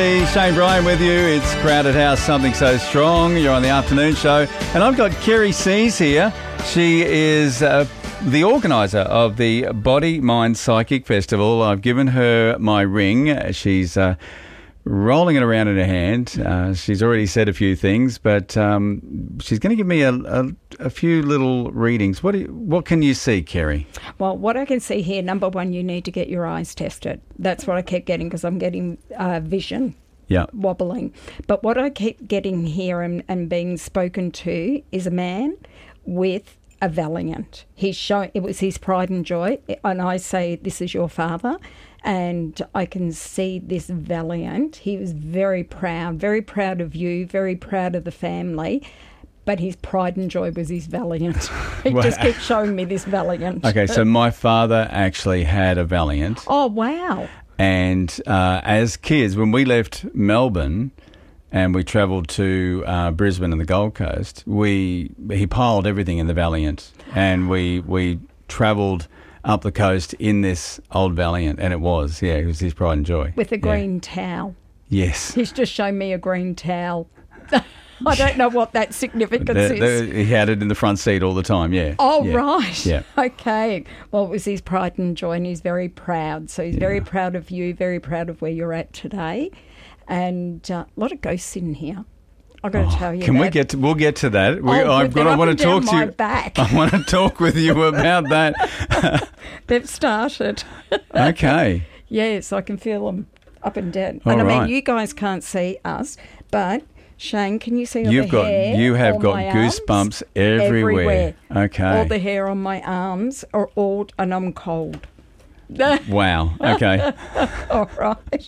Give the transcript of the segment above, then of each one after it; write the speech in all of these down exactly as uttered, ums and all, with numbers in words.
Hey, Shane Bryan with you. It's Crowded House, Something So Strong. You're on the afternoon show. And I've got Kerry Sees here. She is uh, the organiser of the Body, Mind, Psychic Festival. I've given her my ring. She's uh, rolling it around in her hand. Uh, she's already said a few things, but um, she's going to give me a, a, a few little readings. What do you, what can you see, Kerry? Well, what I can see here, number one, you need to get your eyes tested. That's what I keep getting because I'm getting uh, vision yeah. wobbling. But what I keep getting here and, and being spoken to is a man with a valiant. He's showing, it was his pride and joy. And I say, this is your father. And I can see this valiant. He was very proud, very proud of you, very proud of the family. But his pride and joy was his valiant. He Well, just keeps showing me this valiant. Okay, so my father actually had a valiant. Oh, wow. And uh, as kids, when we left Melbourne and we travelled to uh, Brisbane and the Gold Coast, we he piled everything in the Valiant, and we we travelled up the coast in this old Valiant, and it was, yeah, it was his pride and joy. With a yeah. green towel. Yes. He's just shown me a green towel. I don't know what that significance The, is. the, he had it in the front seat all the time, yeah. Oh, yeah. right. Yeah. Okay. Well, it was his pride and joy, and he's very proud. So he's yeah. very proud of you, very proud of where you're at today. And uh, a lot of ghosts in here. I've got to oh, tell you Can that. we get to, we'll get to that. We, oh, I've got, I want to talk to you. Back. I want to talk with you about that. They've started. Okay. Yes, I can feel them up and down. All and I right. mean, you guys can't see us, but Shane, can you see all You've the got, hair? You have on got my goosebumps arms? everywhere. everywhere. Okay. All the hair on my arms are all, and I'm cold. Wow. Okay. All right.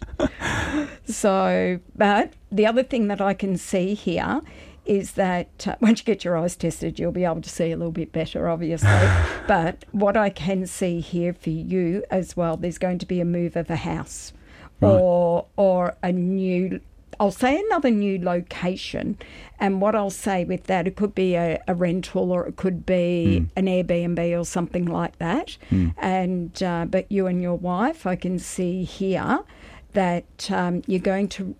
So, but the other thing that I can see here is that uh, once you get your eyes tested, you'll be able to see a little bit better, obviously. But what I can see here for you as well, there's going to be a move of a house Right. or or a new, I'll say another new location. And what I'll say with that, it could be a, a rental or it could be mm. an Airbnb or something like that. Mm. And uh, but you and your wife, I can see here that um, you're going to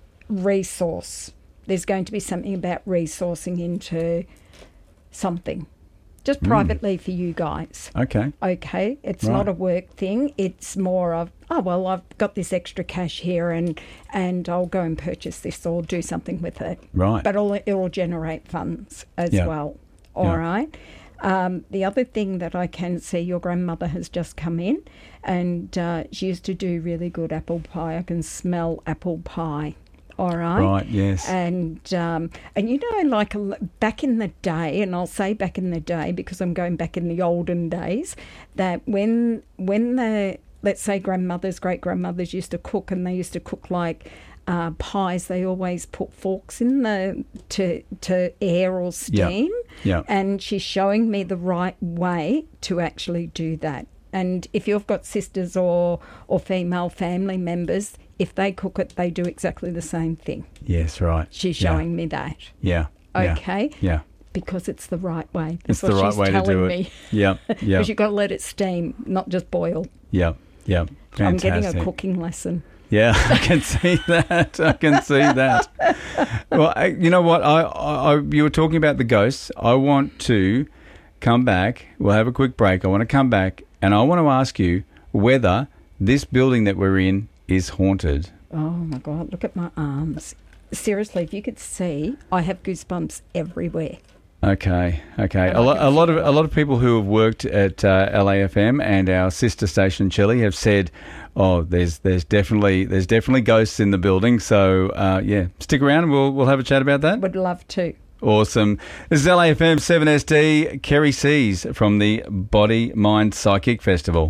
resource. There's going to be something about resourcing into something, just Mm. privately for you guys. Okay. Okay, it's Right. not a work thing. It's more of, oh, well, I've got this extra cash here and and I'll go and purchase this or do something with it. Right. But it'll, it'll generate funds as Yeah. well. All Yeah. right. Um, the other thing that I can see, your grandmother has just come in and uh, she used to do really good apple pie. I can smell apple pie. All right. Right, yes. And, um, and you know, like a, back in the day, and I'll say back in the day because I'm going back in the olden days, that when when the, let's say grandmothers, great-grandmothers used to cook and they used to cook like uh, pies, they always put forks in the to to air or steam. Yeah. And she's showing me the right way to actually do that. And if you've got sisters or or female family members, if they cook it, they do exactly the same thing. Yes, right. She's yeah. showing me that. Yeah. Okay. Yeah. Because it's the right way. That's It's what the right she's way to telling do it. me. Yeah. Yeah. Because you've got to let it steam, not just boil. Yeah. Yeah. Fantastic. I'm getting a cooking lesson. Yeah, I can see that. I can see that. Well, I, you know what? I, I, I you were talking about the ghosts. I want to come back. We'll have a quick break. I want to come back and I want to ask you whether this building that we're in is haunted. Oh, my God. Look at my arms. Seriously, if you could see, I have goosebumps everywhere. Okay, okay. And A I lot, can a lot feel of it. a lot of people who have worked at uh, L A F M and our sister station Chile have said, "Oh, there's there's definitely there's definitely ghosts in the building." So uh, yeah, stick around and we'll we'll have a chat about that. Would love to. Awesome. This is L A F M seven S D. Kerry Sees from the Body, Mind, Psychic Festival.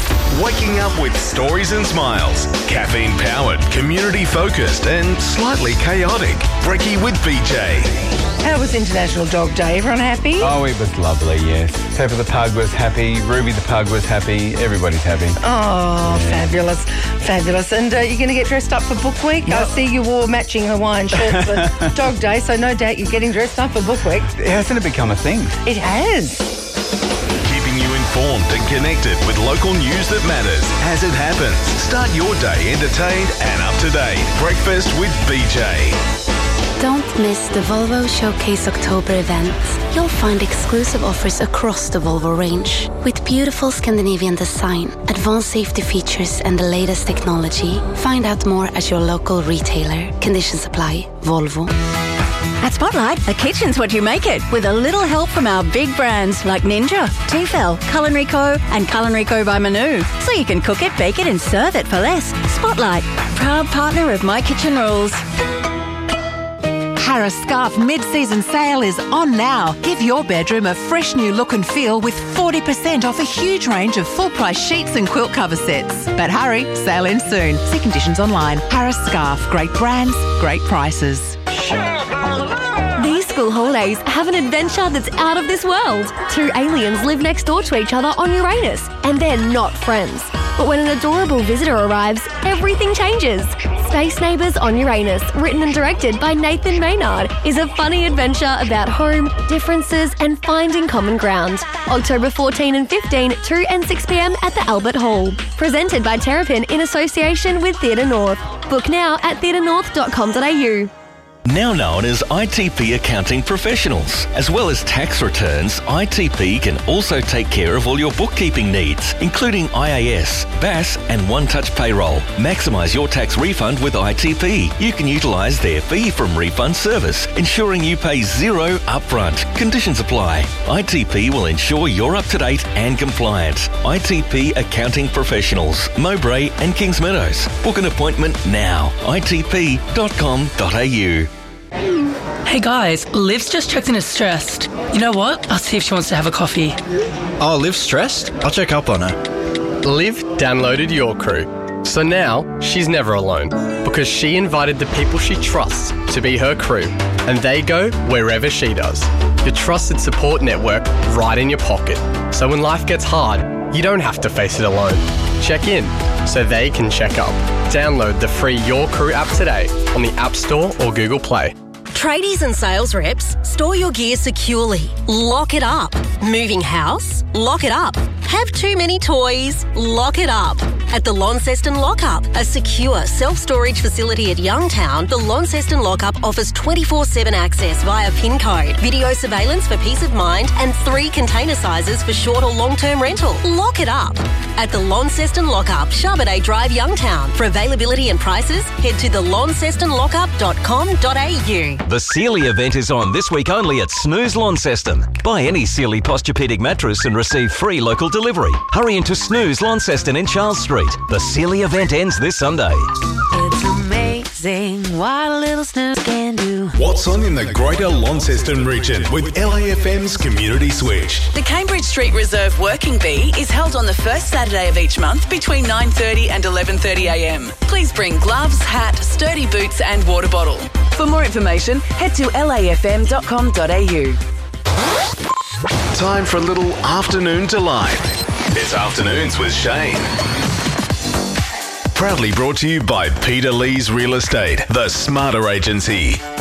Waking up with stories and smiles. Caffeine powered, community focused, and slightly chaotic. Brekkie with B J. How was International Dog Day? Everyone happy? Oh, it was lovely, yes. Pepper the pug was happy. Ruby the pug was happy. Everybody's happy. Oh, fabulous. Fabulous. And uh, you're going to get dressed up for Book Week? I see you wore matching Hawaiian shirts for Dog Day, so no doubt you're getting dressed up for Book Week. Hasn't it become a thing? It has. Keeping you informed and connected with local news that matters as it happens. Start your day entertained and up to date. Breakfast with B J. Don't miss the Volvo Showcase October event. You'll find exclusive offers across the Volvo range. With beautiful Scandinavian design, advanced safety features and the latest technology. Find out more at your local retailer. Conditions apply. Volvo. At Spotlight, a kitchen's what you make it, with a little help from our big brands like Ninja, Tefal, Culinary Co and Culinary Co by Manu. So you can cook it, bake it and serve it for less. Spotlight, proud partner of My Kitchen Rules. Harris Scarf mid-season sale is on now. Give your bedroom a fresh new look and feel with forty percent off a huge range of full-price sheets and quilt cover sets. But hurry, sale ends soon. See conditions online. Harris Scarf, great brands, great prices. These school holidays have an adventure that's out of this world. Two aliens live next door to each other on Uranus, and they're not friends. But when an adorable visitor arrives, everything changes. Space Neighbours on Uranus, written and directed by Nathan Maynard, is a funny adventure about home, differences and finding common ground. October fourteenth and fifteenth, two and six p.m. at the Albert Hall. Presented by Terrapin in association with Theatre North. Book now at theatre north dot com dot a u. Now known as I T P Accounting Professionals. As well as tax returns, I T P can also take care of all your bookkeeping needs, including I A S, B A S and One Touch Payroll. Maximise your tax refund with I T P. You can utilise their fee from refund service, ensuring you pay zero upfront. Conditions apply. I T P will ensure you're up to date and compliant. I T P Accounting Professionals, Mowbray and Kings Meadows. Book an appointment now. I T P dot com dot a u. Hey guys, Liv's just checked in as stressed. You know what? I'll see if she wants to have a coffee. Oh, Liv's stressed? I'll check up on her. Liv downloaded Your Crew. So now she's never alone because she invited the people she trusts to be her crew and they go wherever she does. Your trusted support network right in your pocket. So when life gets hard, you don't have to face it alone. Check in so they can check up. Download the free Your Crew app today on the App Store or Google Play. Tradies and sales reps, store your gear securely. Lock it up. Moving house? Lock it up. Have too many toys? Lock it up. At the Launceston Lockup, a secure self-storage facility at Youngtown, the Launceston Lockup offers twenty-four seven access via PIN code, video surveillance for peace of mind, and three container sizes for short or long-term rental. Lock it up. At the Launceston Lockup, Charbonnet Drive, Youngtown. For availability and prices, head to the launceston lockup dot com dot a u. The Sealy event is on this week only at Snooze Launceston. Buy any Sealy Posturepedic mattress and receive free local delivery. Hurry into Snooze Launceston in Charles Street. The Sealy event ends this Sunday. It's amazing what a little snooze can do. What's on in the Greater Launceston region with L A F M's Community Switch? The Cambridge Street Reserve Working Bee is held on the first Saturday of each month between nine thirty and eleven thirty a m. Please bring gloves, hat, sturdy boots and water bottle. For more information, head to l a f m dot com dot a u. Time for a little afternoon delight. It's Afternoons with Shane. Proudly brought to you by Peter Lee's Real Estate, the smarter agency.